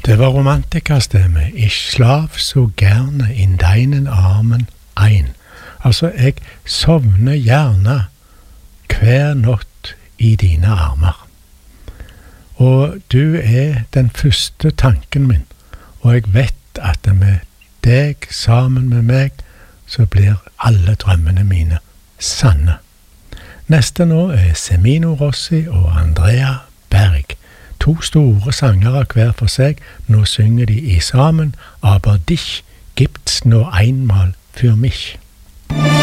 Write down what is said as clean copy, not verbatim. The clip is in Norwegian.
Det var romantikerstemme. Ich schlaf så gerne in deinen Armen ein. Altså, jeg sovner gjerne hver natt i dine armer. Og du er den første tanken min, og jeg vet at med deg sammen med meg, så blir alle drømmene mine sanne. Neste nå er Semino Rossi og Andrea Berg. To store sangere hver for seg. Nå synger de i sammen, aber dich gibt's nur einmal für mich.